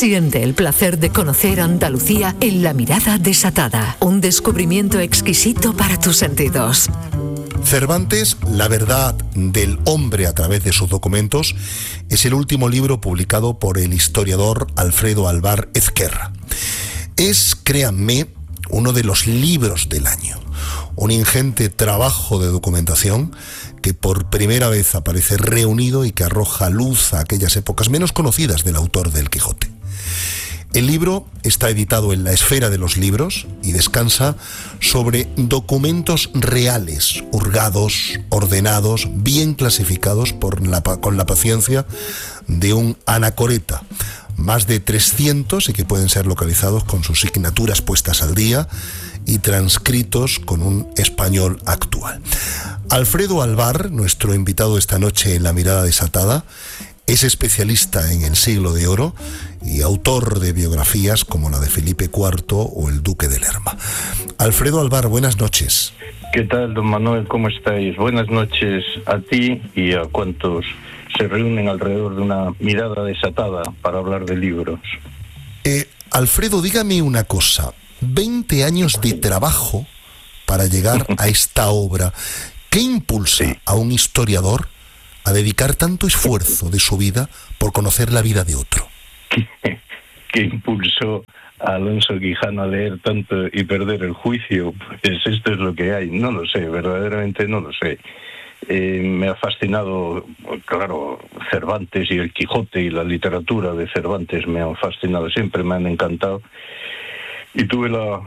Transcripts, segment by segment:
Siente el placer de conocer Andalucía en La Mirada Desatada, un descubrimiento exquisito para tus sentidos. Cervantes, la verdad del hombre a través de sus documentos, es el último libro publicado por el historiador Alfredo Alvar Ezquerra. Es, créanme, uno de los libros del año. Un ingente trabajo de documentación que por primera vez aparece reunido y que arroja luz a aquellas épocas menos conocidas del autor del Quijote. El libro está editado en la esfera de los libros y descansa sobre documentos reales, hurgados, ordenados, bien clasificados con la paciencia de un anacoreta. Más de 300 y que pueden ser localizados con sus signaturas puestas al día y transcritos con un español actual. Alfredo Alvar, nuestro invitado esta noche en La Mirada Desatada, es especialista en el Siglo de Oro y autor de biografías como la de Felipe IV o el Duque de Lerma. Alfredo Alvar, buenas noches. ¿Qué tal, don Manuel? ¿Cómo estáis? Buenas noches a ti y a cuantos se reúnen alrededor de una mirada desatada para hablar de libros. Alfredo, dígame una cosa. 20 años de trabajo para llegar a esta obra. ¿Qué impulsa a un historiador a dedicar tanto esfuerzo de su vida por conocer la vida de otro? ¿Qué impulsó a Alonso Quijano a leer tanto y perder el juicio? Pues esto es lo que hay. No lo sé, verdaderamente no lo sé. Me ha fascinado, claro, Cervantes y el Quijote y la literatura de Cervantes me han fascinado, siempre me han encantado. Y tuve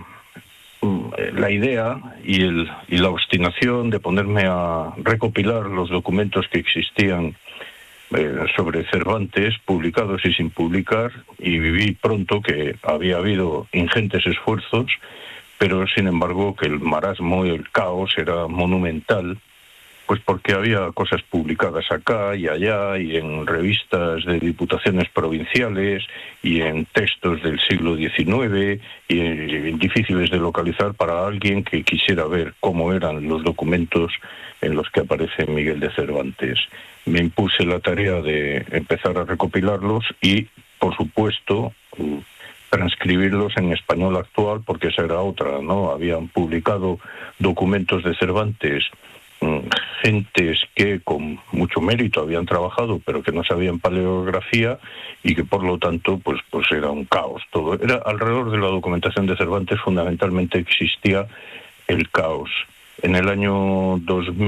la idea y la obstinación de ponerme a recopilar los documentos que existían sobre Cervantes, publicados y sin publicar, y viví pronto que había habido ingentes esfuerzos, pero sin embargo que el marasmo y el caos era monumental, pues porque había cosas publicadas acá y allá, y en revistas de diputaciones provinciales, y en textos del siglo XIX, y difíciles de localizar para alguien que quisiera ver cómo eran los documentos en los que aparece Miguel de Cervantes. Me impuse la tarea de empezar a recopilarlos y, por supuesto, transcribirlos en español actual, porque esa era otra, ¿no? Habían publicado documentos de Cervantes gentes que con mucho mérito habían trabajado pero que no sabían paleografía y que por lo tanto pues era un caos todo. Era alrededor de la documentación de Cervantes fundamentalmente existía el caos. En el año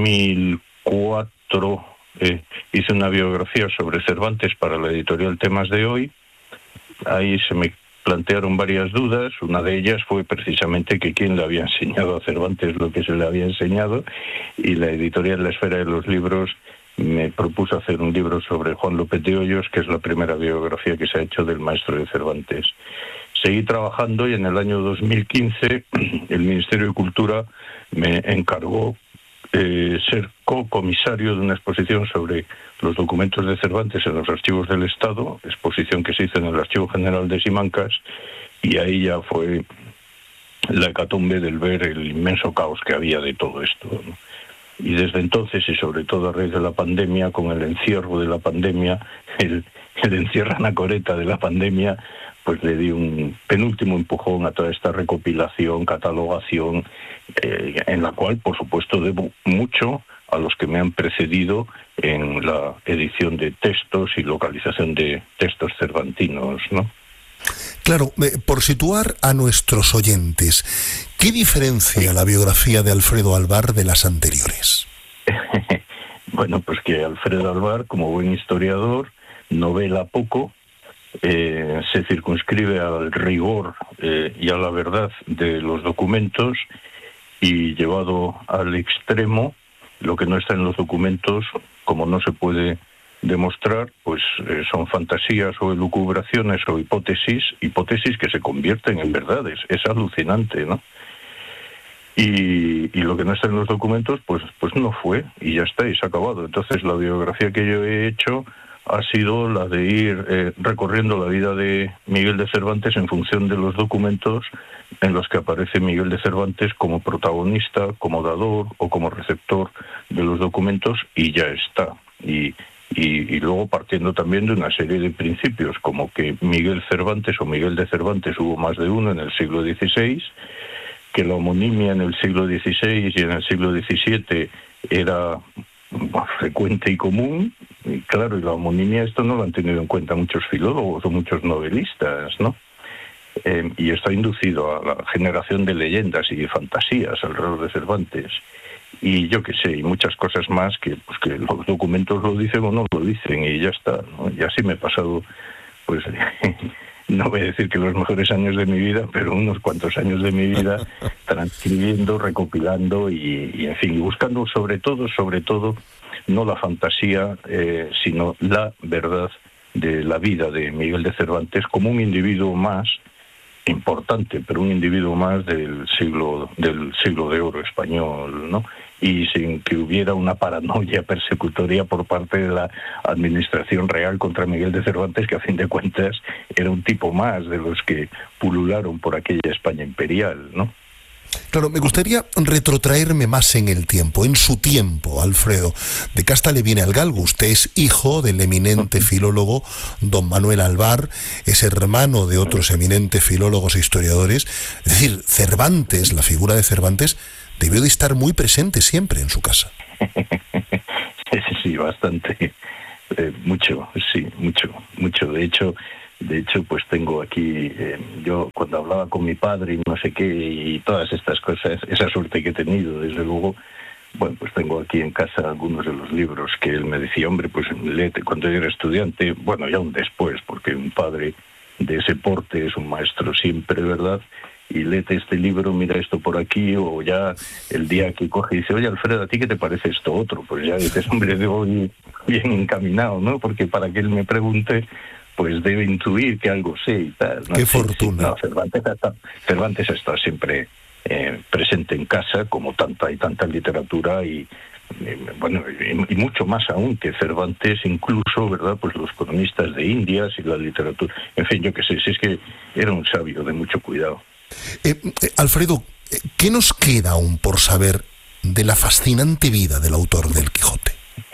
2004 hice una biografía sobre Cervantes para la editorial Temas de Hoy. Ahí se me plantearon varias dudas. Una de ellas fue precisamente que quién le había enseñado a Cervantes lo que se le había enseñado, y la editorial La Esfera de los Libros me propuso hacer un libro sobre Juan López de Hoyos, que es la primera biografía que se ha hecho del maestro de Cervantes. Seguí trabajando y en el año 2015 el Ministerio de Cultura me encargó ser co-comisario de una exposición sobre los documentos de Cervantes en los archivos del Estado, exposición que se hizo en el Archivo General de Simancas, y ahí ya fue la hecatombe del ver el inmenso caos que había de todo esto, ¿no? Y desde entonces, y sobre todo a raíz de la pandemia, con el encierro de la pandemia, el encierro anacoreta de la pandemia, pues le di un penúltimo empujón a toda esta recopilación, catalogación, en la cual, por supuesto, debo mucho a los que me han precedido en la edición de textos y localización de textos cervantinos, ¿no? Claro, por situar a nuestros oyentes, ¿qué diferencia la biografía de Alfredo Alvar de las anteriores? Bueno, pues que Alfredo Alvar, como buen historiador, novela poco, se circunscribe al rigor y a la verdad de los documentos, y llevado al extremo, lo que no está en los documentos, como no se puede demostrar, pues son fantasías o elucubraciones o hipótesis que se convierten en verdades. Es alucinante, ¿no? Y lo que no está en los documentos, pues no fue, y ya está, y se ha acabado. Entonces la biografía que yo he hecho ha sido la de ir recorriendo la vida de Miguel de Cervantes en función de los documentos en los que aparece Miguel de Cervantes como protagonista, como dador o como receptor de los documentos, y ya está. Y y luego partiendo también de una serie de principios, como que Miguel Cervantes o Miguel de Cervantes hubo más de uno en el siglo XVI, que la homonimia en el siglo XVI y en el siglo XVII era frecuente y común, y claro, y la homonimia esto no lo han tenido en cuenta muchos filólogos o muchos novelistas, ¿no? Y esto ha inducido a la generación de leyendas y de fantasías alrededor de Cervantes, y yo qué sé, y muchas cosas más que los documentos lo dicen o no lo dicen, y ya está, ¿no? Y así me he pasado, pues no voy a decir que los mejores años de mi vida, pero unos cuantos años de mi vida transcribiendo, recopilando y en fin, y buscando sobre todo, no la fantasía, sino la verdad de la vida de Miguel de Cervantes como un individuo más importante, pero un individuo más del siglo de oro español, ¿no? Y sin que hubiera una paranoia persecutoria por parte de la administración real contra Miguel de Cervantes, que a fin de cuentas era un tipo más de los que pulularon por aquella España imperial, ¿no? Claro, me gustaría retrotraerme más en el tiempo, en su tiempo, Alfredo. De casta le viene al galgo. Usted es hijo del eminente filólogo don Manuel Alvar, es hermano de otros eminentes filólogos e historiadores. Es decir, Cervantes, la figura de Cervantes, debió de estar muy presente siempre en su casa. Sí, bastante. Mucho. De hecho, pues tengo aquí, yo cuando hablaba con mi padre y no sé qué, y todas estas cosas, esa suerte que he tenido, desde luego, bueno, pues tengo aquí en casa algunos de los libros que él me decía, hombre, pues léete cuando yo era estudiante, bueno, ya aún después, porque un padre de ese porte es un maestro siempre, ¿verdad? Y léete este libro, mira esto por aquí, o ya el día que coge y dice, oye, Alfredo, ¿a ti qué te parece esto otro? Pues ya dices, hombre, debo ir bien encaminado, ¿no? Porque para que él me pregunte, pues debe intuir que algo sé y tal, ¿no? ¡Qué fortuna! Sí, no, Cervantes está siempre presente en casa, como tanta literatura y mucho más aún que Cervantes, incluso, ¿verdad? Pues los cronistas de Indias y la literatura. En fin, yo qué sé, si es que era un sabio de mucho cuidado. Alfredo, ¿qué nos queda aún por saber de la fascinante vida del autor del Quijote?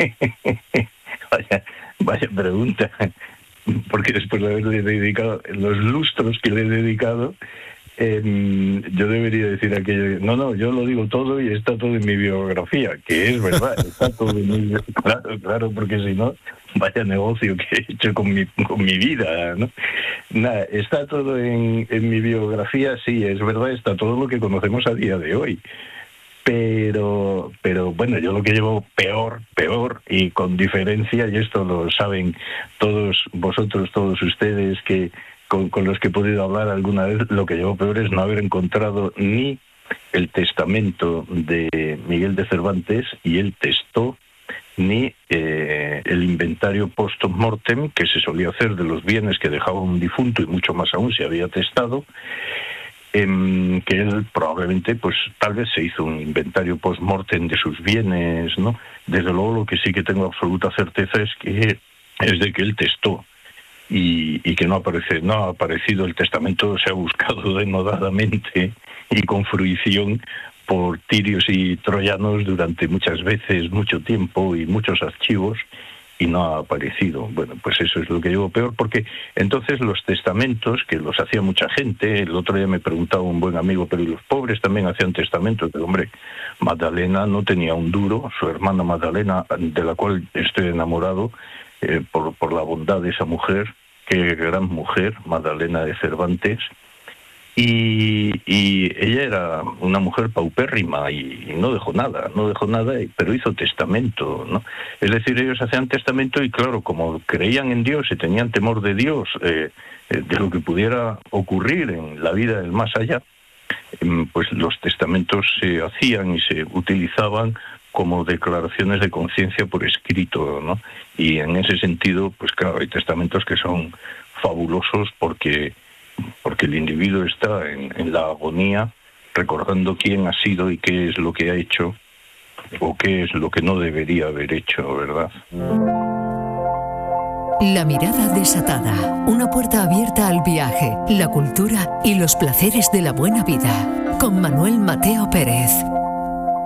Vaya pregunta. Porque después de haberle dedicado los lustros que le he dedicado, yo debería decir aquello, no, yo lo digo todo y está todo en mi biografía, que es verdad, está todo en mi biografía, claro, porque si no, vaya negocio que he hecho con mi vida, ¿no? Nada, está todo en mi biografía, sí, es verdad, está todo lo que conocemos a día de hoy. Pero bueno, yo lo que llevo peor, y con diferencia, y esto lo saben todos vosotros, todos ustedes que con los que he podido hablar alguna vez, lo que llevo peor es no haber encontrado ni el testamento de Miguel de Cervantes, y él testó, ni el inventario post-mortem que se solía hacer de los bienes que dejaba un difunto, y mucho más aún si había testado, que él probablemente, pues tal vez se hizo un inventario post-mortem de sus bienes, ¿no? Desde luego lo que sí que tengo absoluta certeza es de que él testó y que no ha aparecido el testamento, se ha buscado denodadamente y con fruición por tirios y troyanos durante muchas veces, mucho tiempo y muchos archivos, y no ha aparecido. Bueno, pues eso es lo que llevo peor, porque entonces los testamentos, que los hacía mucha gente, el otro día me preguntaba un buen amigo, pero ¿y los pobres también hacían testamentos? Pero hombre, Magdalena no tenía un duro, su hermana Magdalena, de la cual estoy enamorado, por la bondad de esa mujer, qué gran mujer, Magdalena de Cervantes, y ella era una mujer paupérrima y no dejó nada, pero hizo testamento, ¿no? Es decir, ellos hacían testamento y claro, como creían en Dios y tenían temor de Dios, de lo que pudiera ocurrir en la vida del más allá, pues los testamentos se hacían y se utilizaban como declaraciones de conciencia por escrito, ¿no? Y en ese sentido, pues claro, hay testamentos que son fabulosos porque el individuo está en la agonía recordando quién ha sido y qué es lo que ha hecho o qué es lo que no debería haber hecho, ¿verdad? La mirada desatada, una puerta abierta al viaje, la cultura y los placeres de la buena vida, con Manuel Mateo Pérez.